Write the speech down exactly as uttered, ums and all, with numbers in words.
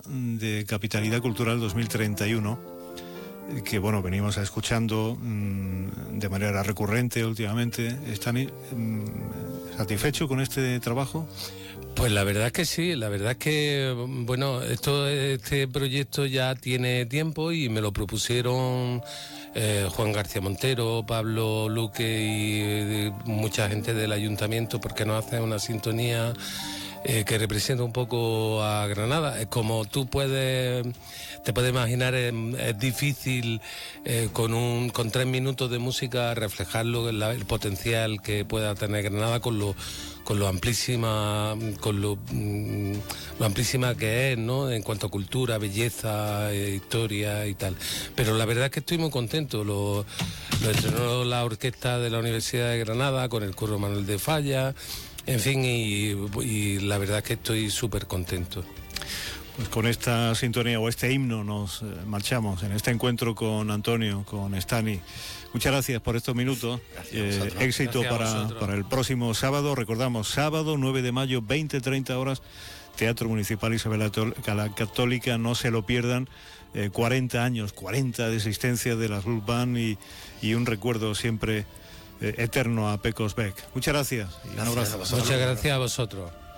de Capitalidad Cultural dos mil treinta y uno, que bueno, venimos escuchando mmm, de manera recurrente últimamente. ¿Están mmm, satisfechos con este trabajo? Pues la verdad es que sí, la verdad es que, bueno, esto, este proyecto ya tiene tiempo y me lo propusieron eh, Juan García Montero, Pablo Luque y eh, mucha gente del ayuntamiento, porque nos hacen una sintonía eh, que representa un poco a Granada. Es como tú puedes, te puedes imaginar, es, es difícil eh, con un con tres minutos de música reflejarlo, el, el potencial que pueda tener Granada con lo con lo amplísima, con lo, mm, lo amplísima que es, ¿no? En cuanto a cultura, belleza, eh, historia y tal. Pero la verdad es que estoy muy contento. Lo, lo estrenó la orquesta de la Universidad de Granada con el coro Manuel de Falla, en fin, y, y la verdad es que estoy súper contento. Pues con esta sintonía o este himno nos eh, marchamos en este encuentro con Antonio, con Stani. Muchas gracias por estos minutos. Eh, éxito para, para el próximo sábado. Recordamos, sábado nueve de mayo, veinte treinta horas, Teatro Municipal Isabel la Católica. No se lo pierdan. Eh, cuarenta años, cuarenta de existencia de las Blues Band y, y un recuerdo siempre eh, eterno a Pecos Beck. Muchas gracias y un abrazo. Muchas gracias a vosotros.